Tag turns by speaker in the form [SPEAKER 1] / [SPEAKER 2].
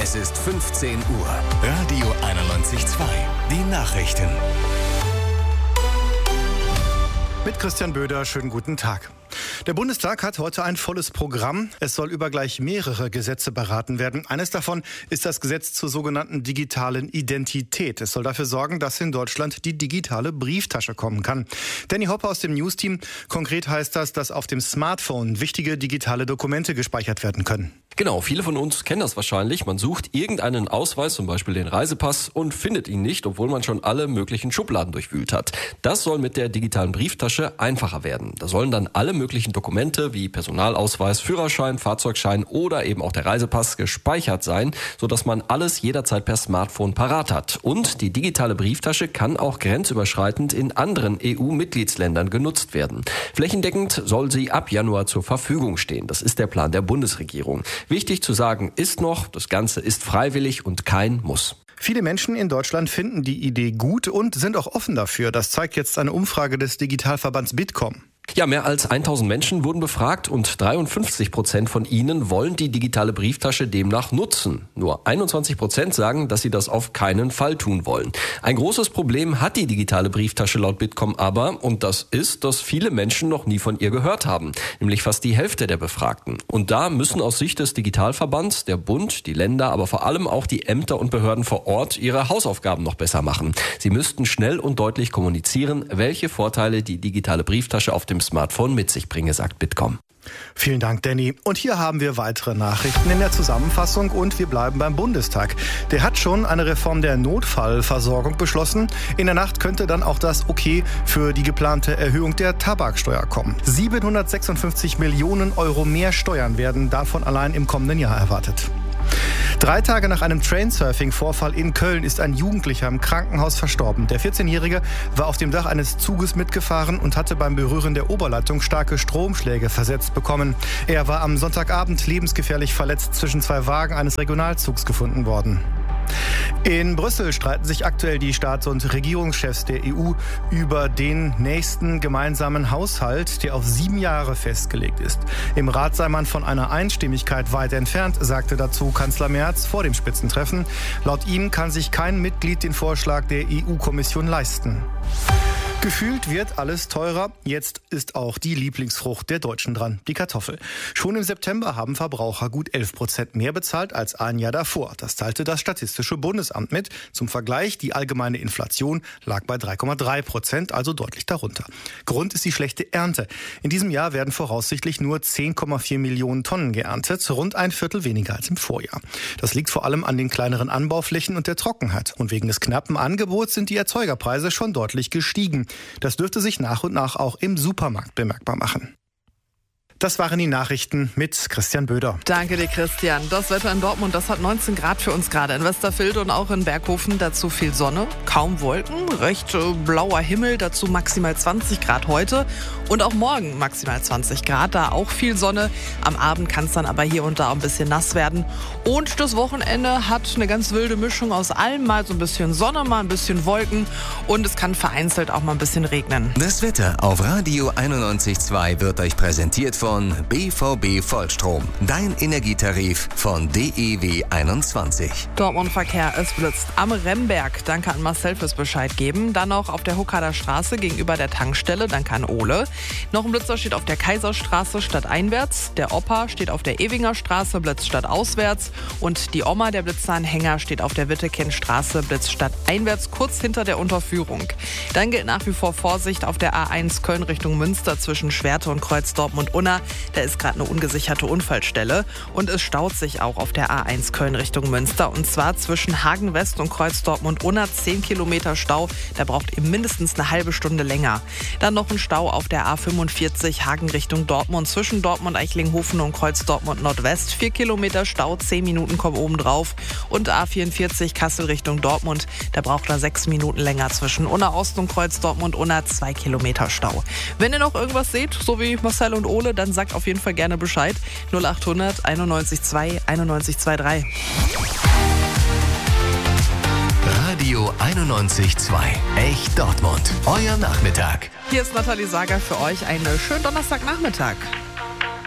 [SPEAKER 1] Es ist 15 Uhr. Radio 91.2. Die Nachrichten.
[SPEAKER 2] Mit Christian Böder, schönen guten Tag. Der Bundestag hat heute ein volles Programm. Es soll über gleich mehrere Gesetze beraten werden. Eines davon ist das Gesetz zur sogenannten digitalen Identität. Es soll dafür sorgen, dass in Deutschland die digitale Brieftasche kommen kann. Danny Hopper aus dem News-Team. Konkret heißt das, dass auf dem Smartphone wichtige digitale Dokumente gespeichert werden können.
[SPEAKER 3] Genau, viele von uns kennen das wahrscheinlich. Man sucht irgendeinen Ausweis, zum Beispiel den Reisepass, und findet ihn nicht, obwohl man schon alle möglichen Schubladen durchwühlt hat. Das soll mit der digitalen Brieftasche einfacher werden. Da sollen dann alle möglichen Dokumente wie Personalausweis, Führerschein, Fahrzeugschein oder eben auch der Reisepass gespeichert sein, sodass man alles jederzeit per Smartphone parat hat. Und die digitale Brieftasche kann auch grenzüberschreitend in anderen EU-Mitgliedsländern genutzt werden. Flächendeckend soll sie ab Januar zur Verfügung stehen. Das ist der Plan der Bundesregierung. Wichtig zu sagen ist noch, das Ganze ist freiwillig und kein Muss.
[SPEAKER 2] Viele Menschen in Deutschland finden die Idee gut und sind auch offen dafür. Das zeigt jetzt eine Umfrage des Digitalverbands Bitkom.
[SPEAKER 3] Ja, mehr als 1000 Menschen wurden befragt und 53% von ihnen wollen die digitale Brieftasche demnach nutzen. Nur 21% sagen, dass sie das auf keinen Fall tun wollen. Ein großes Problem hat die digitale Brieftasche laut Bitkom aber, und das ist, dass viele Menschen noch nie von ihr gehört haben, nämlich fast die Hälfte der Befragten. Und da müssen aus Sicht des Digitalverbands der Bund, die Länder, aber vor allem auch die Ämter und Behörden vor Ort ihre Hausaufgaben noch besser machen. Sie müssten schnell und deutlich kommunizieren, welche Vorteile die digitale Brieftasche auf dem Smartphone mit sich bringe, sagt Bitkom.
[SPEAKER 2] Vielen Dank, Danny. Und hier haben wir weitere Nachrichten in der Zusammenfassung und wir bleiben beim Bundestag. Der hat schon eine Reform der Notfallversorgung beschlossen. In der Nacht könnte dann auch das Okay für die geplante Erhöhung der Tabaksteuer kommen. 756 Millionen Euro mehr Steuern werden davon allein im kommenden Jahr erwartet. 3 Tage nach einem Trainsurfing-Vorfall in Köln ist ein Jugendlicher im Krankenhaus verstorben. Der 14-Jährige war auf dem Dach eines Zuges mitgefahren und hatte beim Berühren der Oberleitung starke Stromschläge versetzt bekommen. Er war am Sonntagabend lebensgefährlich verletzt zwischen 2 Wagen eines Regionalzugs gefunden worden. In Brüssel streiten sich aktuell die Staats- und Regierungschefs der EU über den nächsten gemeinsamen Haushalt, der auf 7 Jahre festgelegt ist. Im Rat sei man von einer Einstimmigkeit weit entfernt, sagte dazu Kanzler Merz vor dem Spitzentreffen. Laut ihm kann sich kein Mitglied den Vorschlag der EU-Kommission leisten. Gefühlt wird alles teurer. Jetzt ist auch die Lieblingsfrucht der Deutschen dran, die Kartoffel. Schon im September haben Verbraucher gut 11% mehr bezahlt als ein Jahr davor. Das teilte das Statistische Bundesamt mit. Zum Vergleich, die allgemeine Inflation lag bei 3,3%, also deutlich darunter. Grund ist die schlechte Ernte. In diesem Jahr werden voraussichtlich nur 10,4 Millionen Tonnen geerntet, rund ein Viertel weniger als im Vorjahr. Das liegt vor allem an den kleineren Anbauflächen und der Trockenheit. Und wegen des knappen Angebots sind die Erzeugerpreise schon deutlich gestiegen. Das dürfte sich nach und nach auch im Supermarkt bemerkbar machen. Das waren die Nachrichten mit Christian Böder.
[SPEAKER 4] Danke dir, Christian. Das Wetter in Dortmund, das hat 19 Grad für uns gerade in Westerfelde und auch in Berghofen. Dazu viel Sonne, kaum Wolken, recht blauer Himmel, dazu maximal 20 Grad heute und auch morgen maximal 20 Grad, da auch viel Sonne. Am Abend kann es dann aber hier und da ein bisschen nass werden. Und das Wochenende hat eine ganz wilde Mischung aus allem, mal so ein bisschen Sonne, mal ein bisschen Wolken und es kann vereinzelt auch mal ein bisschen regnen.
[SPEAKER 1] Das Wetter auf Radio 91.2 wird euch präsentiert von BVB Vollstrom. Dein Energietarif von DEW 21.
[SPEAKER 4] Dortmund Verkehr, es blitzt am Remberg. Danke an Marcel fürs Bescheid geben. Dann noch auf der Huckader Straße gegenüber der Tankstelle. Danke an Ole. Noch ein Blitzer steht auf der Kaiserstraße stadteinwärts. Der Opa steht auf der Ewinger Straße, Blitz stadtauswärts. Und die Oma, der Blitzeranhänger, steht auf der Wittekindstraße, Blitz stadteinwärts, kurz hinter der Unterführung. Dann gilt nach wie vor Vorsicht auf der A1 Köln Richtung Münster zwischen Schwerte und Kreuz Dortmund-Unna. Da ist gerade eine ungesicherte Unfallstelle und es staut sich auch auf der A1 Köln Richtung Münster und zwar zwischen Hagen West und Kreuz Dortmund-Unna 10 Kilometer Stau. Da braucht ihr mindestens eine halbe Stunde länger. Dann noch ein Stau auf der A45 Hagen Richtung Dortmund zwischen Dortmund-Eichlinghofen und Kreuz Dortmund Nordwest. 4 Kilometer Stau, 10 Minuten kommen oben drauf. Und A44 Kassel Richtung Dortmund. Da braucht er 6 Minuten länger zwischen Unna Ost und Kreuz Dortmund-Unna 2 Kilometer Stau. Wenn ihr noch irgendwas seht, so wie Marcel und Ole, dann sagt auf jeden Fall gerne Bescheid. 0800 91 2 91 23.
[SPEAKER 1] Radio 91.2. Echt Dortmund. Euer Nachmittag.
[SPEAKER 4] Hier ist Nathalie Sager für euch. Einen schönen Donnerstagnachmittag.